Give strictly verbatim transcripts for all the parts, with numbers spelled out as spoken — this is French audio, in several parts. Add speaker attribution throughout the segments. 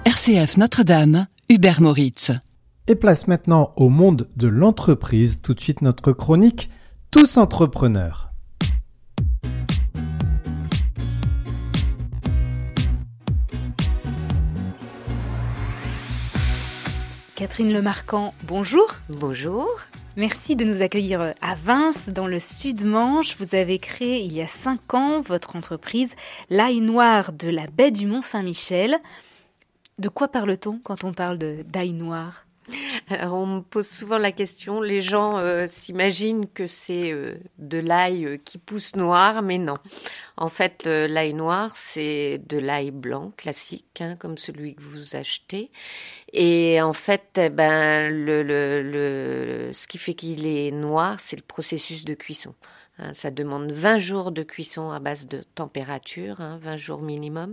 Speaker 1: R C F Notre-Dame, Hubert Moritz.
Speaker 2: Et place maintenant au monde de l'entreprise, tout de suite notre chronique « Tous entrepreneurs ».
Speaker 3: Catherine Lemarquand, bonjour.
Speaker 4: Bonjour.
Speaker 3: Merci de nous accueillir à Vins, dans le Sud-Manche. Vous avez créé il y a cinq ans votre entreprise L'ail noir de la baie du Mont-Saint-Michel. De quoi parle-t-on quand on parle de, d'ail noir ?
Speaker 4: Alors, on me pose souvent la question, les gens euh, s'imaginent que c'est euh, de l'ail euh, qui pousse noir, mais non. En fait, euh, l'ail noir, c'est de l'ail blanc classique, hein, comme celui que vous achetez. Et en fait, eh ben, le, le, le, ce qui fait qu'il est noir, c'est le processus de cuisson. Hein, ça demande vingt jours de cuisson à base de température, hein, vingt jours minimum.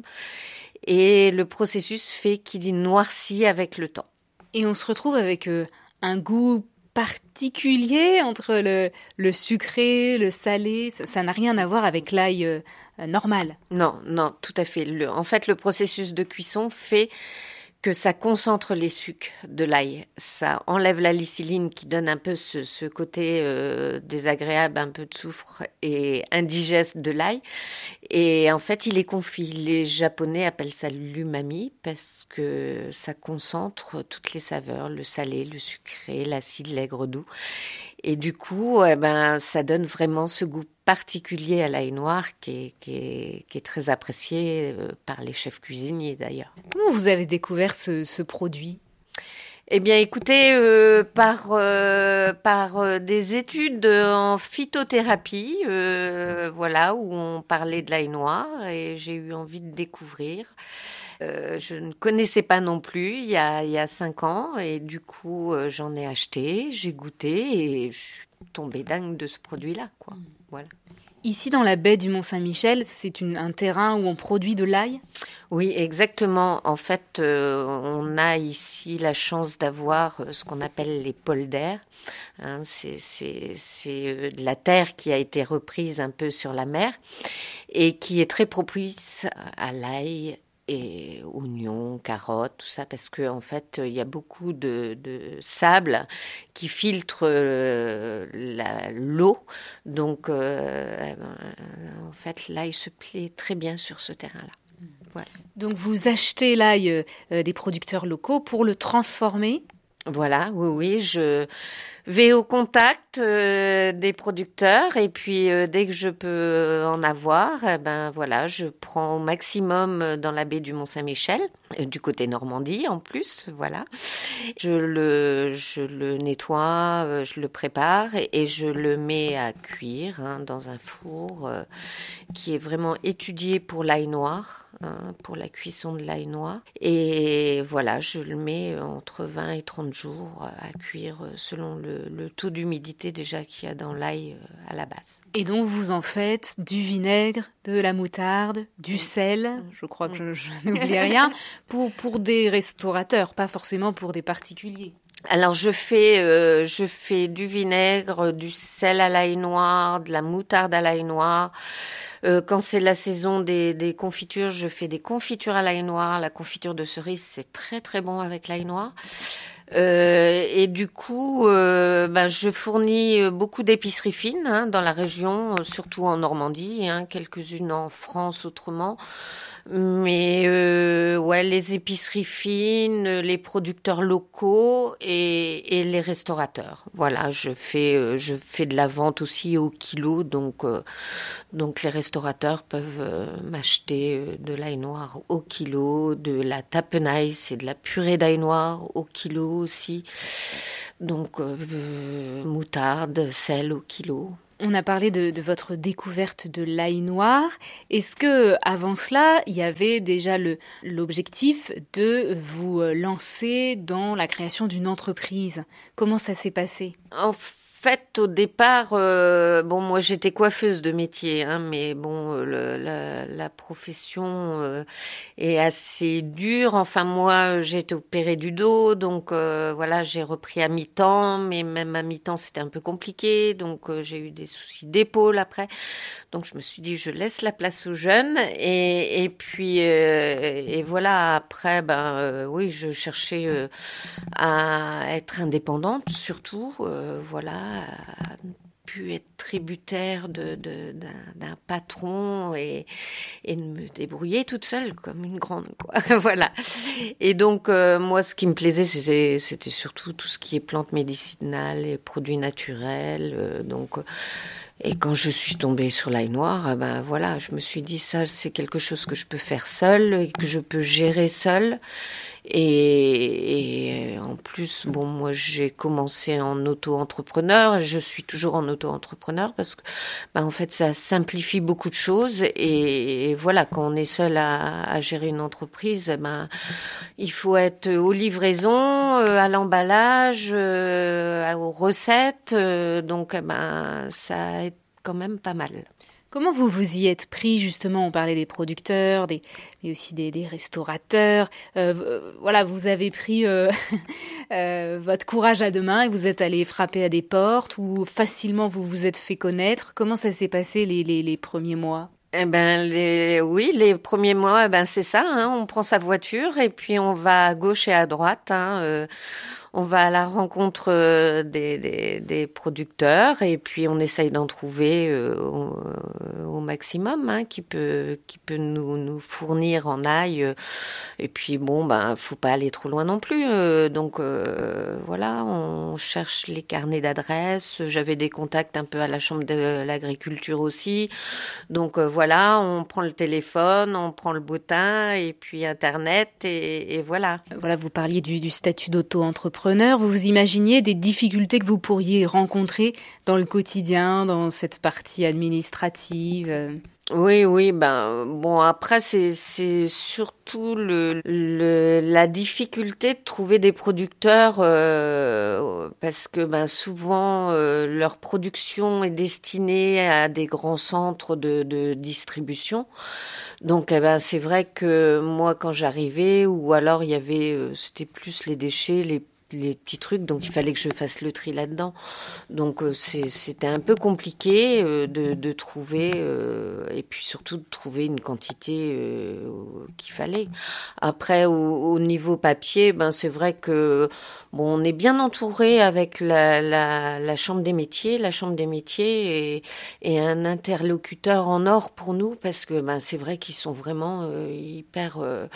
Speaker 4: Et le processus fait qu'il est noirci avec le temps.
Speaker 3: Et on se retrouve avec euh, un goût particulier entre le, le sucré, le salé. Ça, ça n'a rien à voir avec l'ail euh, normal.
Speaker 4: Non, non, tout à fait. Le, en fait, le processus de cuisson fait que ça concentre les sucs de l'ail. Ça enlève la lycilline qui donne un peu ce, ce côté euh, désagréable, un peu de soufre et indigeste de l'ail. Et en fait, il est confit. Les Japonais appellent ça l'umami parce que ça concentre toutes les saveurs, le salé, le sucré, l'acide, l'aigre doux. Et du coup, eh ben, ça donne vraiment ce goût particulier à l'ail noir qui est, qui est, qui est très apprécié par les chefs cuisiniers d'ailleurs.
Speaker 3: Comment vous avez découvert ce, ce produit ?
Speaker 4: Eh bien, écoutez, euh, par, euh, par euh, des études en phytothérapie, euh, voilà, où on parlait de l'ail noir et j'ai eu envie de découvrir. Euh, je ne connaissais pas non plus il y a, il y a cinq ans et du coup, euh, j'en ai acheté, j'ai goûté et je suis tombée dingue de ce produit-là, quoi. Voilà.
Speaker 3: Ici, dans la baie du Mont-Saint-Michel, c'est une, un terrain où on produit de l'ail ?
Speaker 4: Oui, exactement. En fait, euh, on a ici la chance d'avoir euh, ce qu'on appelle les polders. Hein, c'est c'est, c'est euh, de la terre qui a été reprise un peu sur la mer et qui est très propice à l'ail et oignons, carottes, tout ça, parce qu'en en fait, il y a beaucoup de, de sable qui filtre euh, la, l'eau. Donc, euh, eh ben, en fait, l'ail se plaît très bien sur ce terrain-là. Voilà.
Speaker 3: Donc, vous achetez l'ail euh, des producteurs locaux pour le transformer ?
Speaker 4: Voilà, oui, oui, je vais au contact euh, des producteurs et puis euh, dès que je peux en avoir, eh ben voilà, je prends au maximum dans la baie du Mont-Saint-Michel, euh, du côté Normandie en plus, voilà. Je le, je le nettoie, euh, je le prépare et, et je le mets à cuire hein, dans un four euh, qui est vraiment étudié pour l'ail noir. Hein, pour la cuisson de l'ail noir. Et voilà, je le mets entre vingt et trente jours à cuire selon le, le taux d'humidité déjà qu'il y a dans l'ail à la base.
Speaker 3: Et donc, vous en faites du vinaigre, de la moutarde, du sel, je crois que je, je n'oublie rien, pour, pour des restaurateurs, pas forcément pour des particuliers.
Speaker 4: Alors, je fais, euh, je fais du vinaigre, du sel à l'ail noir, de la moutarde à l'ail noir. Euh, quand c'est la saison des, des confitures, je fais des confitures à l'ail noir. La confiture de cerise, c'est très très bon avec l'ail noir. Euh, et du coup, euh, ben, je fournis beaucoup d'épiceries fines hein, dans la région, surtout en Normandie, hein, quelques-unes en France autrement. Mais euh, ouais, les épiceries fines, les producteurs locaux et, et les restaurateurs. Voilà, je fais euh, je fais de la vente aussi au kilo, donc euh, donc les restaurateurs peuvent euh, m'acheter euh, de l'ail noir au kilo, de la tapenade, c'est de la purée d'ail noir au kilo aussi. Donc euh, euh, moutarde, sel au kilo.
Speaker 3: On a parlé de, de votre découverte de l'ail noir. Est-ce que avant cela, il y avait déjà le, l'objectif de vous lancer dans la création d'une entreprise ? Comment ça s'est passé ?
Speaker 4: En fait, au départ, euh, bon, moi j'étais coiffeuse de métier, hein, mais bon, le, la, la profession euh, est assez dure. Enfin, moi, j'ai été opérée du dos, donc euh, voilà, j'ai repris à mi-temps, mais même à mi-temps, c'était un peu compliqué, donc euh, j'ai eu des soucis d'épaule après. Donc je me suis dit, je laisse la place aux jeunes, et, et puis euh, et voilà. Après, ben euh, oui, je cherchais euh, à être indépendante, surtout, euh, voilà, à ne plus être tributaire de, de, d'un, d'un patron et, et de me débrouiller toute seule comme une grande, quoi. Voilà. Et donc, euh, moi, ce qui me plaisait, c'était, c'était surtout tout ce qui est plantes médicinales et produits naturels. Euh, donc, et quand je suis tombée sur l'ail noir, ben voilà, je me suis dit, ça, c'est quelque chose que je peux faire seule et que je peux gérer seule. Et, et en plus, bon, moi, j'ai commencé en auto-entrepreneur. Je suis toujours en auto-entrepreneur parce que, ben, en fait, ça simplifie beaucoup de choses. Et, et voilà, quand on est seul à, à gérer une entreprise, ben, il faut être aux livraisons, euh, à l'emballage, euh, aux recettes. Euh, donc, ben, ça aide quand même pas mal.
Speaker 3: Comment vous vous y êtes pris, justement? On parlait des producteurs, des, mais aussi des, des restaurateurs. Euh, euh, voilà, vous avez pris euh, euh, votre courage à deux mains et vous êtes allé frapper à des portes, ou facilement vous vous êtes fait connaître. Comment ça s'est passé les, les, les premiers mois?
Speaker 4: Eh ben, les, oui, les premiers mois, eh ben, c'est ça, hein, on prend sa voiture et puis on va à gauche et à droite, hein, euh, on va à la rencontre euh, des, des, des producteurs et puis on essaye d'en trouver euh, au, au maximum, hein, qui peut, qui peut nous, nous fournir en ail. Euh, et puis bon, ben, faut pas aller trop loin non plus. Euh, donc euh, voilà, on cherche les carnets d'adresses. J'avais des contacts un peu à la Chambre de l'agriculture aussi. Donc euh, voilà, on prend le téléphone, on prend le bottin et puis Internet et, et voilà.
Speaker 3: Voilà, vous parliez du, du statut d'auto-entrepreneur. Vous vous imaginiez des difficultés que vous pourriez rencontrer dans le quotidien, dans cette partie administrative?
Speaker 4: Oui, oui, ben bon, après c'est c'est surtout le, le la difficulté de trouver des producteurs euh, parce que ben souvent euh, leur production est destinée à des grands centres de, de distribution. Donc eh ben c'est vrai que moi quand j'arrivais, ou alors il y avait euh, c'était plus les déchets, les les petits trucs, donc il fallait que je fasse le tri là-dedans. Donc euh, c'est, c'était un peu compliqué euh, de, de trouver, euh, et puis surtout de trouver une quantité euh, qu'il fallait. Après, au, au niveau papier, ben c'est vrai que bon, on est bien entouré avec la, la, la Chambre des métiers. La Chambre des métiers est, est un interlocuteur en or pour nous, parce que ben c'est vrai qu'ils sont vraiment euh, hyper... Euh,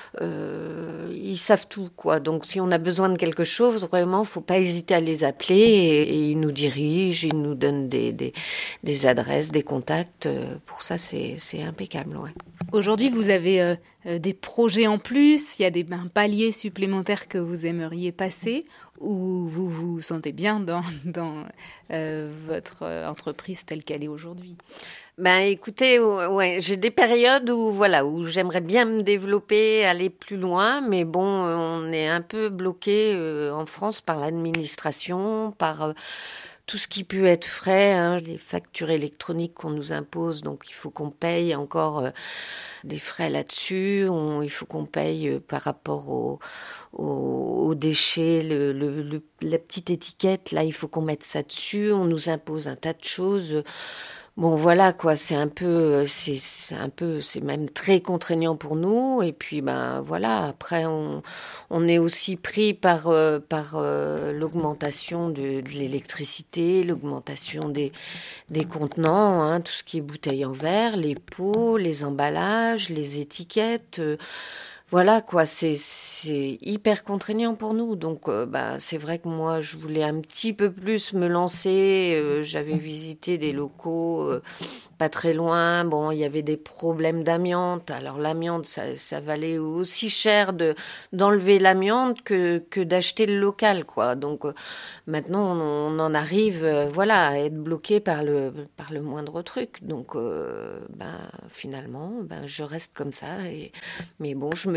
Speaker 4: Euh, ils savent tout, quoi. Donc, si on a besoin de quelque chose, vraiment, faut pas hésiter à les appeler et, et ils nous dirigent, ils nous donnent des, des, des adresses, des contacts. Pour ça, c'est, c'est impeccable, ouais.
Speaker 3: Aujourd'hui, vous avez euh, des projets en plus, il y a des, un palier supplémentaire que vous aimeriez passer, ou vous vous sentez bien dans, dans euh, votre entreprise telle qu'elle est aujourd'hui?
Speaker 4: Ben écoutez, ouais, j'ai des périodes où voilà où j'aimerais bien me développer, aller plus loin, mais bon, on est un peu bloqué euh, en France par l'administration, par euh, tout ce qui peut être frais, hein, les factures électroniques qu'on nous impose, donc il faut qu'on paye encore euh, des frais là-dessus. On, il faut qu'on paye euh, par rapport aux au, au déchets, le, le, le, la petite étiquette, là, il faut qu'on mette ça dessus. On nous impose un tas de choses. Bon, voilà, quoi, c'est un peu, c'est, c'est un peu, c'est même très contraignant pour nous. Et puis, ben, voilà, après, on, on est aussi pris par, euh, par euh, l'augmentation de, de l'électricité, l'augmentation des, des contenants, hein, tout ce qui est bouteilles en verre, les pots, les emballages, les étiquettes. Euh, Voilà, quoi, c'est, c'est hyper contraignant pour nous. Donc, euh, bah, c'est vrai que moi, je voulais un petit peu plus me lancer. Euh, j'avais visité des locaux euh, pas très loin. Bon, il y avait des problèmes d'amiante. Alors, l'amiante, ça, ça valait aussi cher de, d'enlever l'amiante que, que d'acheter le local, quoi. Donc, euh, maintenant, on, on en arrive, euh, voilà, à être bloqué par le, par le moindre truc. Donc, euh, ben, finalement, ben, je reste comme ça. Et, mais bon, je me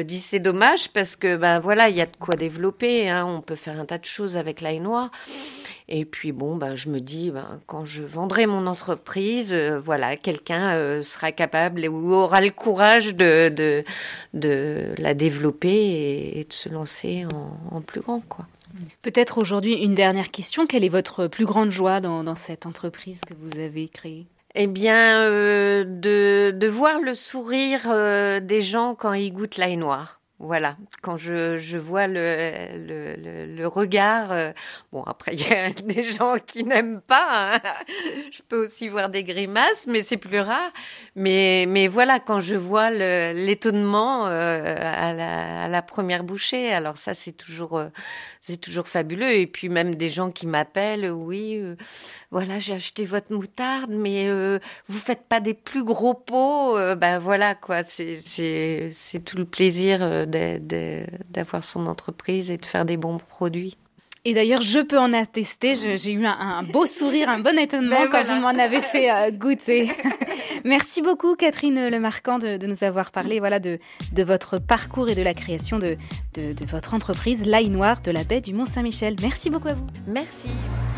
Speaker 4: dis c'est dommage parce que ben voilà, il y a de quoi développer, hein. On peut faire un tas de choses avec l'ail noir. Et puis bon, ben, je me dis, ben, quand je vendrai mon entreprise, euh, voilà, quelqu'un euh, sera capable ou aura le courage de, de, de la développer et, et de se lancer en, en plus grand, quoi.
Speaker 3: Peut-être aujourd'hui une dernière question. Quelle est votre plus grande joie dans, dans cette entreprise que vous avez créée ?
Speaker 4: Eh bien, euh, de, de voir le sourire euh, des gens quand ils goûtent l'ail noir. Voilà, quand je, je vois le, le, le, le regard, euh, bon après il y a des gens qui n'aiment pas, hein. Je peux aussi voir des grimaces, mais c'est plus rare. Mais, mais voilà, quand je vois le, l'étonnement euh, à, la, à la première bouchée, alors ça c'est toujours, euh, c'est toujours fabuleux. Et puis même des gens qui m'appellent, oui, euh, voilà j'ai acheté votre moutarde, mais euh, vous faites pas des plus gros pots, euh, ben voilà quoi, c'est, c'est, c'est tout le plaisir. Euh, De, de, d'avoir son entreprise et de faire des bons produits.
Speaker 3: Et d'ailleurs, je peux en attester, je, j'ai eu un, un beau sourire, un bon étonnement ben quand voilà. Vous m'en avez fait euh, goûter. Merci beaucoup Catherine Lemarquand de, de nous avoir parlé voilà, de, de votre parcours et de la création de, de, de votre entreprise L'Ail Noir de la baie du Mont-Saint-Michel. Merci beaucoup à vous.
Speaker 4: Merci.